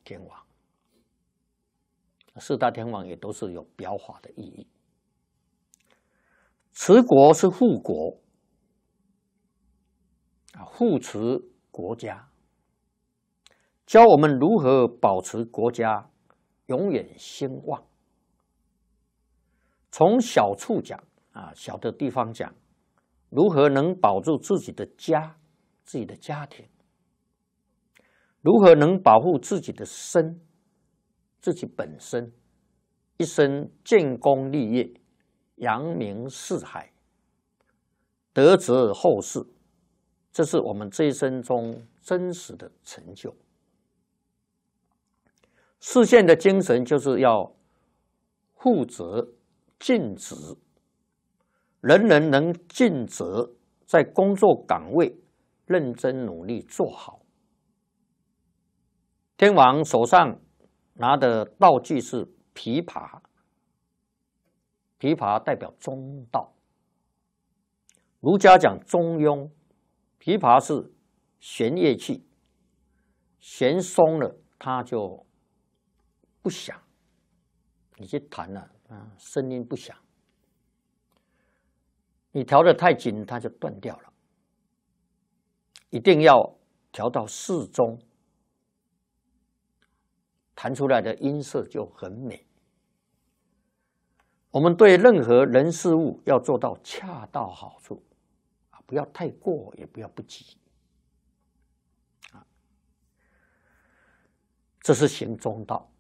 天王。四大天王也都是有表法的意义。持国是护国，护持国家，教我们如何保持国家永远兴旺。从小处讲小的地方讲，如何能保住自己的家、自己的家庭，如何能保护自己的身、自己本身，一生建功立业，扬名四海，德泽后世，这是我们这一生中真实的成就。视线的精神就是要负责尽职，人人能尽责，在工作岗位认真努力做好。天王手上拿的道具是琵琶，琵琶代表中道。儒家讲中庸，琵琶是弦乐器，弦松了它就不响，你去弹了声音不响。你调得太紧，它就断掉了。一定要调到适中，弹出来的音色就很美。我们对任何人事物要做到恰到好处，不要太过，也不要不及。这是行中道，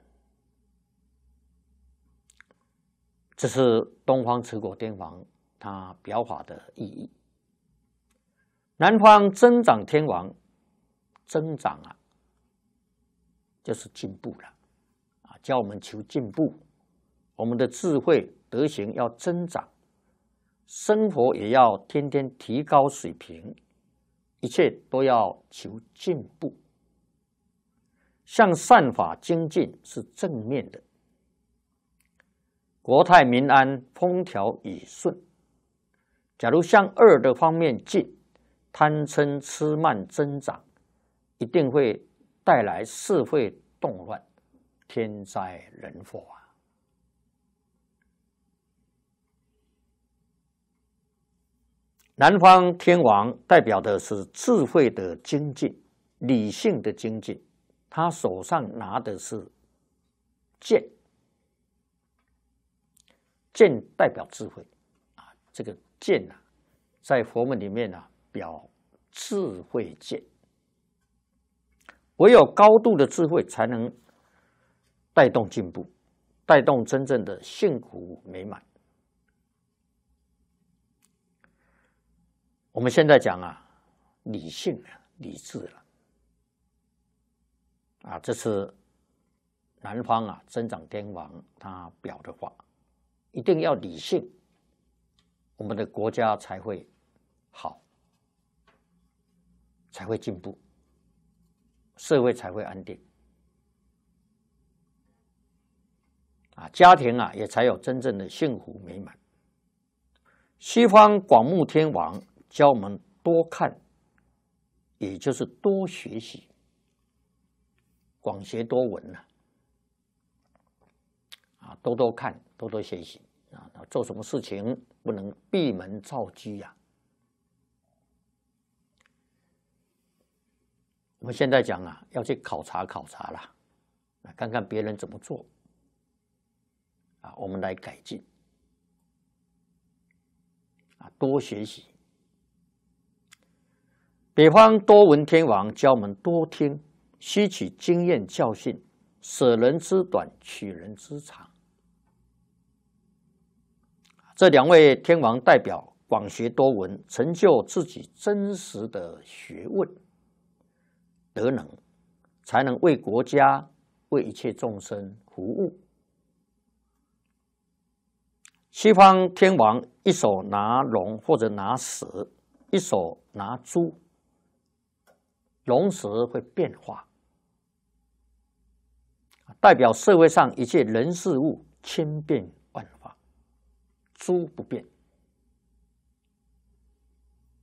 这是东方持国天王他表法的意义。南方增长天王，增长就是进步了教我们求进步，我们的智慧德行要增长，生活也要天天提高水平，一切都要求进步。向善法精进是正面的，国泰民安，风调雨顺。假如向恶的方面进，贪嗔痴慢增长，一定会带来社会动乱，天灾人祸南方天王代表的是智慧的精进，理性的精进。他手上拿的是剑，剑代表智慧这个剑在佛门里面表智慧剑。唯有高度的智慧，才能带动进步，带动真正的幸福美满。我们现在讲理性理智了这是南方增长天王他表的话，一定要理性，我们的国家才会好，才会进步，社会才会安定家庭也才有真正的幸福美满。西方广目天王教我们多看，也就是多学习，广学多闻多多看，多多学习做什么事情不能闭门造车我们现在讲要去考察考察啦，看看别人怎么做我们来改进多学习。北方多闻天王教我们多听，吸取经验教训，舍人之短，取人之长。这两位天王代表广学多闻，成就自己真实的学问德能，才能为国家为一切众生服务。西方天王一手拿龙或者拿蛇，一手拿珠，龙蛇会变化，代表社会上一切人事物千变万化，珠不变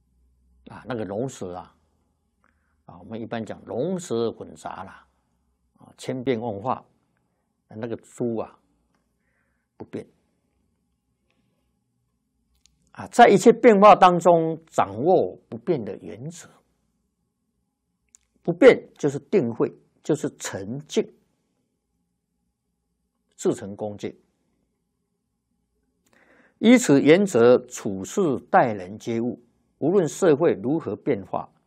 那个龙蛇我们一般讲龙蛇混杂啦啊，千变万化，那个诸啊不变啊，在一切变化当中掌握不变的原则。不变就是定慧，就是沉静，至诚恭敬。依此原则处事待人接物，无论社会如何变化，